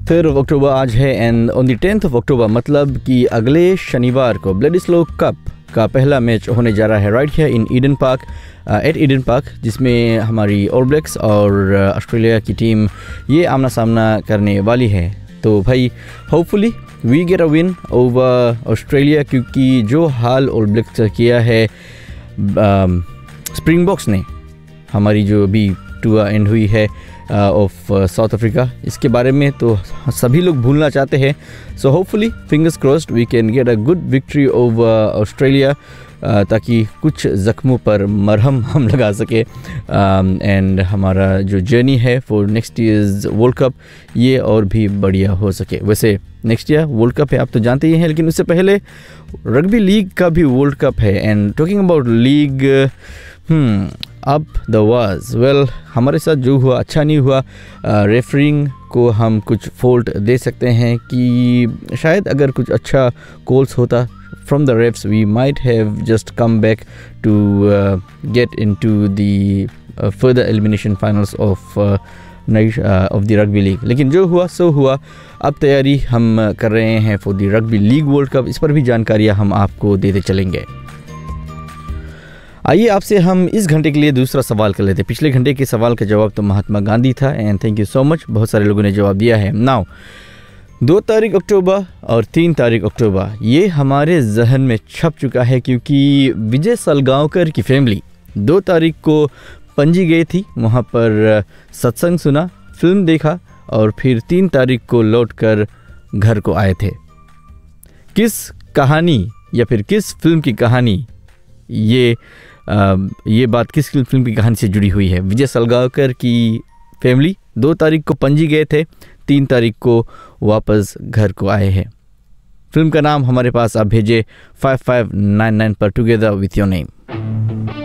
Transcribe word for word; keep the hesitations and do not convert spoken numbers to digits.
Third of October आज है and on the tenth of October मतलब कि अगले शनिवार को ब्लेडिस्लो कप का पहला मैच होने जा रहा है right here in Eden park eight Eden park, जिसमें हमारी ऑल ब्लैक्स और ऑस्ट्रेलिया की टीम ये आमना सामना करने वाली है। तो भाई hopefully we get a win over Australia, क्योंकि जो हाल ऑल ब्लैक्स किया है स्प्रिंग बॉक्स ने, हमारी जो अभी टूर एंड हुई है ऑफ साउथ अफ्रीका, इसके बारे में तो सभी लोग भूलना चाहते हैं। So hopefully fingers crossed we can get a good victory over Australia, ताकि कुछ ज़ख्मों पर मरहम हम लगा सके एंड uh, हमारा जो जर्नी है for next years world cup ये और भी बढ़िया हो सके। वैसे नेक्स्ट ईयर वर्ल्ड कप है, आप तो जानते ही हैं, लेकिन उससे पहले रग्बी लीग का भी वर्ल्ड कप है। एंड टॉकिंग अबाउट लीग, हम्म अब द वाज वेल हमारे साथ जो हुआ अच्छा नहीं हुआ। रेफरिंग को हम कुछ फॉल्ट दे सकते हैं कि शायद अगर कुछ अच्छा कॉल्स होता from the refs we might have just come back to uh, get into the uh, further elimination finals of uh, night uh, of the rugby league। लेकिन जो हुआ सो हुआ, अब तैयारी हम कर रहे हैं for the rugby league world cup, इस पर भी जानकारियां हम आपको देते चलेंगे। आइए आपसे हम इस घंटे के लिए दूसरा सवाल कर लेते हैं। पिछले घंटे के सवाल का जवाब तो महात्मा गांधी था and thank you so much, बहुत सारे लोगों ने जवाब दिया है। नाउ दो तारीख अक्टूबर और तीन तारीख अक्टूबर ये हमारे जहन में छप चुका है, क्योंकि विजय सलगांवकर की फैमिली दो तारीख को पणजी गई थी, वहाँ पर सत्संग सुना, फिल्म देखा और फिर तीन तारीख को लौटकर घर को आए थे। किस कहानी या फिर किस फिल्म की कहानी ये आ, ये बात किस फिल्म की कहानी से जुड़ी हुई है? विजय सलगांवकर की फैमिली दो तारीख को पणजी गए थे, तीन तारीख को वापस घर को आए हैं। फिल्म का नाम हमारे पास आप भेजे फाइव फाइव नाइन नाइन पर टुगेदर विथ योर नेम।